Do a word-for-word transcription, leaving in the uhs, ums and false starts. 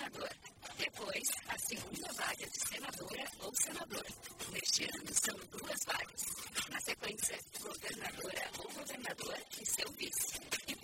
senador. Depois, a segunda vaga de senadora ou senador. Neste ano, são duas vagas.